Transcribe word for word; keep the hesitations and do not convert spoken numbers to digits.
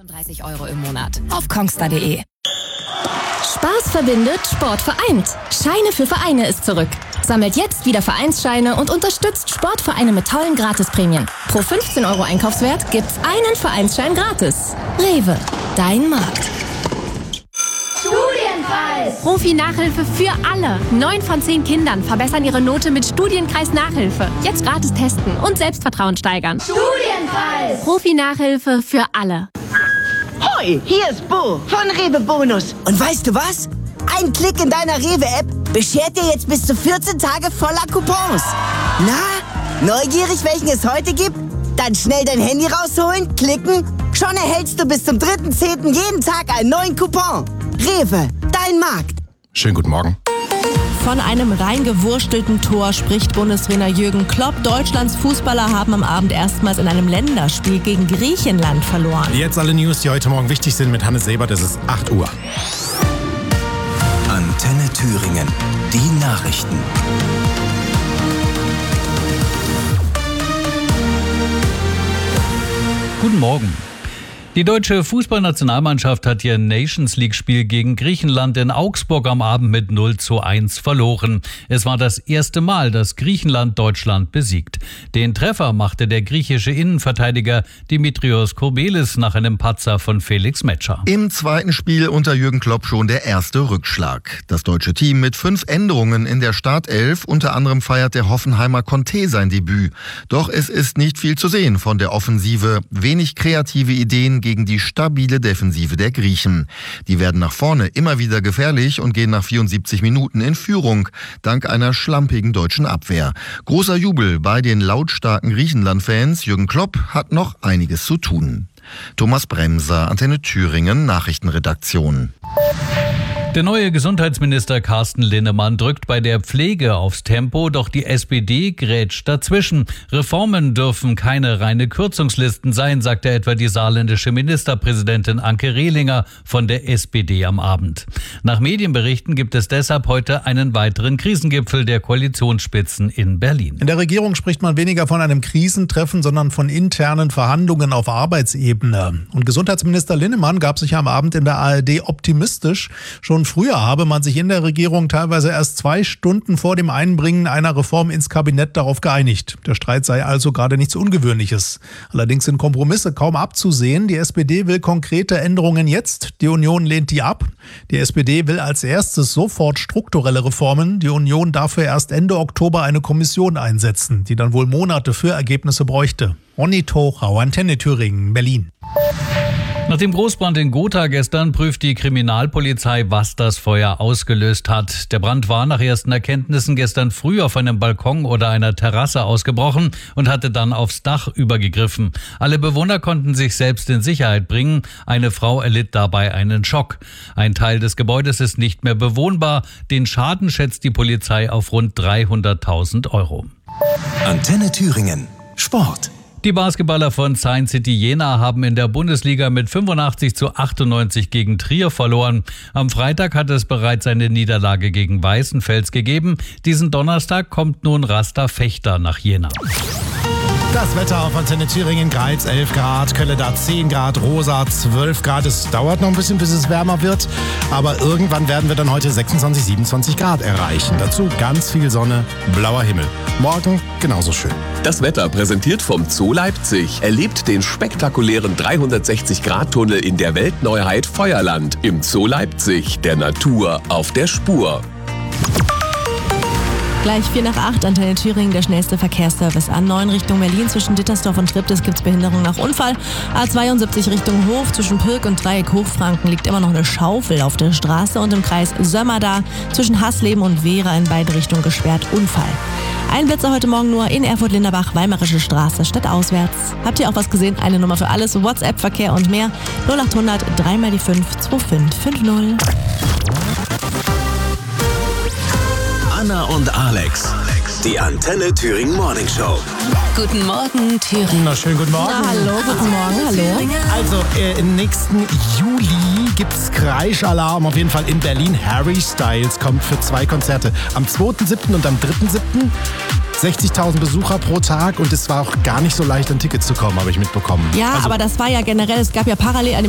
dreißig Euro im Monat auf kongstar punkt de. Spaß verbindet, Sport vereint. Scheine für Vereine ist zurück. Sammelt jetzt wieder Vereinsscheine und unterstützt Sportvereine mit tollen Gratisprämien. Pro fünfzehn Euro Einkaufswert gibt's einen Vereinsschein gratis. Rewe, dein Markt. Studienkreis! Profi-Nachhilfe für alle. Neun von zehn Kindern verbessern ihre Note mit Studienkreis-Nachhilfe. Jetzt gratis testen und Selbstvertrauen steigern. Studienkreis! Profi-Nachhilfe für alle. Hoi, hier ist Bo von Rewe Bonus. Und weißt du was? Ein Klick in deiner Rewe-App beschert dir jetzt bis zu vierzehn Tage voller Coupons. Na, neugierig, welchen es heute gibt? Dann schnell dein Handy rausholen, klicken. Schon erhältst du bis zum dritten zehnten jeden Tag einen neuen Coupon. Rewe, dein Markt. Schönen guten Morgen. Von einem reingewurstelten Tor spricht Bundestrainer Jürgen Klopp. Deutschlands Fußballer haben am Abend erstmals in einem Länderspiel gegen Griechenland verloren. Jetzt alle News, die heute Morgen wichtig sind mit Hannes Sebert. Es ist acht Uhr. Antenne Thüringen. Die Nachrichten. Guten Morgen. Die deutsche Fußballnationalmannschaft hat ihr Nations-League-Spiel gegen Griechenland in Augsburg am Abend mit null zu eins verloren. Es war das erste Mal, dass Griechenland Deutschland besiegt. Den Treffer machte der griechische Innenverteidiger Dimitrios Kourbelis nach einem Patzer von Felix Metscher. Im zweiten Spiel unter Jürgen Klopp schon der erste Rückschlag. Das deutsche Team mit fünf Änderungen in der Startelf. Unter anderem feiert der Hoffenheimer Conte sein Debüt. Doch es ist nicht viel zu sehen von der Offensive. Wenig kreative Ideen gegen die stabile Defensive der Griechen. Die werden nach vorne immer wieder gefährlich und gehen nach vierundsiebzig Minuten in Führung, dank einer schlampigen deutschen Abwehr. Großer Jubel bei den lautstarken Griechenland-Fans. Jürgen Klopp hat noch einiges zu tun. Thomas Bremser, Antenne Thüringen, Nachrichtenredaktion. Der neue Gesundheitsminister Carsten Linnemann drückt bei der Pflege aufs Tempo, doch die S P D grätscht dazwischen. Reformen dürfen keine reine Kürzungslisten sein, sagte etwa die saarländische Ministerpräsidentin Anke Rehlinger von der S P D am Abend. Nach Medienberichten gibt es deshalb heute einen weiteren Krisengipfel der Koalitionsspitzen in Berlin. In der Regierung spricht man weniger von einem Krisentreffen, sondern von internen Verhandlungen auf Arbeitsebene. Und Gesundheitsminister Linnemann gab sich am Abend in der A R D optimistisch. Schon früher habe man sich in der Regierung teilweise erst zwei Stunden vor dem Einbringen einer Reform ins Kabinett darauf geeinigt. Der Streit sei also gerade nichts Ungewöhnliches. Allerdings sind Kompromisse kaum abzusehen. Die S P D will konkrete Änderungen jetzt. Die Union lehnt die ab. Die S P D will als erstes sofort strukturelle Reformen. Die Union dafür erst Ende Oktober eine Kommission einsetzen, die dann wohl Monate für Ergebnisse bräuchte. Ronny Tochau, Antenne Thüringen, Berlin. Nach dem Großbrand in Gotha gestern prüft die Kriminalpolizei, was das Feuer ausgelöst hat. Der Brand war nach ersten Erkenntnissen gestern früh auf einem Balkon oder einer Terrasse ausgebrochen und hatte dann aufs Dach übergegriffen. Alle Bewohner konnten sich selbst in Sicherheit bringen. Eine Frau erlitt dabei einen Schock. Ein Teil des Gebäudes ist nicht mehr bewohnbar. Den Schaden schätzt die Polizei auf rund dreihunderttausend Euro. Antenne Thüringen. Sport. Die Basketballer von Science City Jena haben in der Bundesliga mit fünfundachtzig zu achtundneunzig gegen Trier verloren. Am Freitag hat es bereits eine Niederlage gegen Weißenfels gegeben. Diesen Donnerstag kommt nun Rasta Fechter nach Jena. Das Wetter auf Antenne Thüringen, Greiz elf Grad, Kölleda zehn Grad, Rosa zwölf Grad. Es dauert noch ein bisschen, bis es wärmer wird, aber irgendwann werden wir dann heute sechsundzwanzig, siebenundzwanzig Grad erreichen. Dazu ganz viel Sonne, blauer Himmel. Morgen genauso schön. Das Wetter präsentiert vom Zoo Leipzig. Erlebt den spektakulären dreihundertsechzig Grad Tunnel in der Weltneuheit Feuerland. Im Zoo Leipzig, der Natur auf der Spur. Gleich vier nach acht, Antenne Thüringen, der schnellste Verkehrsservice. A neun Richtung Berlin zwischen Dittersdorf und Triptis gibt es Behinderung nach Unfall. A zweiundsiebzig Richtung Hof zwischen Pirk und Dreieck Hochfranken liegt immer noch eine Schaufel auf der Straße und im Kreis Sömmerda zwischen Hassleben und Wehra in beide Richtungen gesperrt. Unfall. Ein Blitzer heute Morgen nur in Erfurt-Linderbach, Weimarische Straße, stadtauswärts. Habt ihr auch was gesehen? Eine Nummer für alles, WhatsApp, Verkehr und mehr. null achthundert, drei mal die fünf, zwei fünf fünf null. Anna und Alex, die Antenne Thüringen Morning Show. Guten Morgen, Thüringen. Na, schönen guten Morgen. Na, hallo, guten Morgen, hallo. Also, äh, im nächsten Juli gibt's Kreischalarm auf jeden Fall in Berlin. Harry Styles kommt für zwei Konzerte. Am zweiten siebten und am dritten siebten sechzigtausend Besucher pro Tag und es war auch gar nicht so leicht, an Tickets zu kommen, habe ich mitbekommen. Ja, also, aber das war ja generell, es gab ja parallel eine